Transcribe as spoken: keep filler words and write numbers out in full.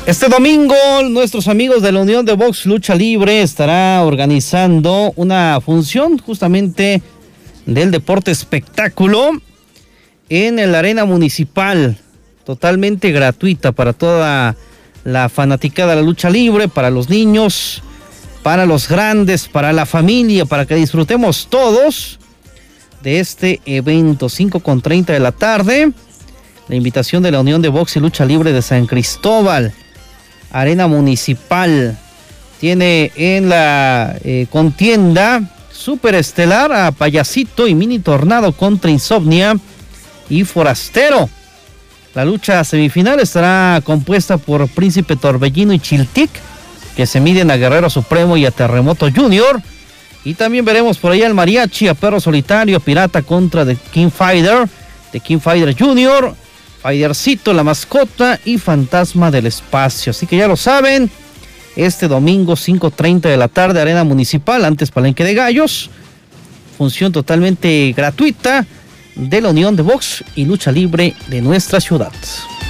Este domingo, nuestros amigos de la Unión de Box Lucha Libre estará organizando una función justamente del deporte espectáculo en la arena municipal, totalmente gratuita para toda la fanaticada de la lucha libre, para los niños, para los grandes, para la familia, para que disfrutemos todos de este evento. Cinco con treinta de la tarde, la invitación de la Unión de Box y Lucha Libre de San Cristóbal. Arena municipal tiene en la eh, contienda superestelar a Payasito y Mini Tornado contra Insomnia y Forastero. La lucha semifinal estará compuesta por Príncipe Torbellino y Chiltic, que se miden a Guerrero Supremo y a Terremoto Junior. Y también veremos por allá al Mariachi, a Perro Solitario, a Pirata contra The King Fighter, The King Fighter Junior, Fightercito, la mascota y Fantasma del Espacio. Así que ya lo saben, este domingo cinco treinta de la tarde, Arena Municipal, antes Palenque de Gallos. Función totalmente gratuita de la Unión de Box y Lucha Libre de nuestra ciudad.